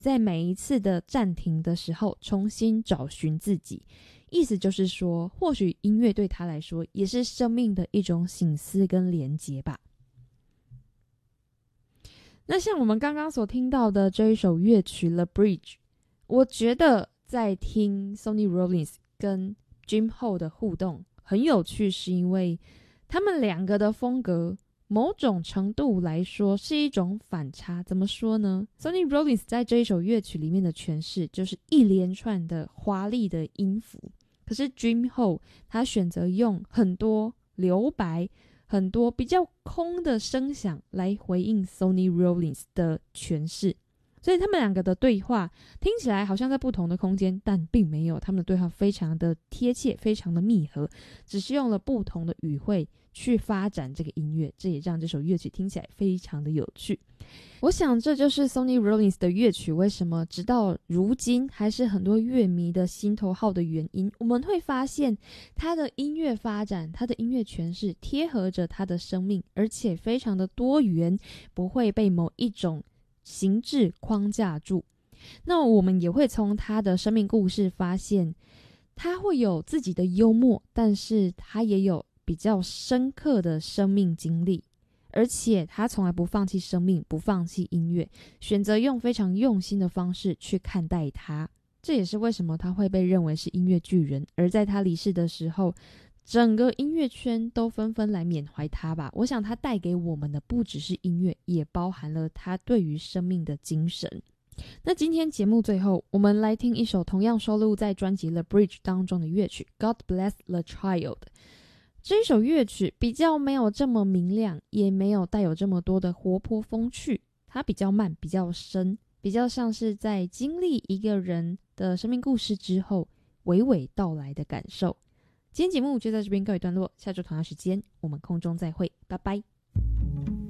在每一次的暂停的时候重新找寻自己。意思就是说，或许音乐对他来说也是生命的一种省思跟连结吧。那像我们刚刚所听到的这一首乐曲 The Bridge， 我觉得在听 Sonny Rollins 跟 Jim Ho 的互动很有趣，是因为他们两个的风格某种程度来说是一种反差。怎么说呢？ Sonny Rollins 在这一首乐曲里面的诠释就是一连串的华丽的音符，可是 Jim Ho 他选择用很多留白，很多比较空的声响来回应 Sonny Rollins 的诠释。所以他们两个的对话听起来好像在不同的空间，但并没有，他们的对话非常的贴切，非常的密合，只是用了不同的语汇去发展这个音乐，这也让这首乐曲听起来非常的有趣。我想这就是 Sonny Rollins 的乐曲为什么直到如今还是很多乐迷的心头好的原因。我们会发现他的音乐发展，他的音乐诠释贴合着他的生命，而且非常的多元，不会被某一种形制框架住。那我们也会从他的生命故事发现，他会有自己的幽默，但是他也有比较深刻的生命经历，而且他从来不放弃生命，不放弃音乐，选择用非常用心的方式去看待它。这也是为什么他会被认为是音乐巨人，而在他离世的时候，整个音乐圈都纷纷来缅怀他吧。我想他带给我们的不只是音乐，也包含了他对于生命的精神。那今天节目最后，我们来听一首同样收录在专辑 The Bridge 当中的乐曲 God Bless the Child。 这一首乐曲比较没有这么明亮，也没有带有这么多的活泼风趣，它比较慢，比较深，比较像是在经历一个人的生命故事之后娓娓道来的感受。今天节目就在这边告一段落，下周同样时间我们空中再会，拜拜。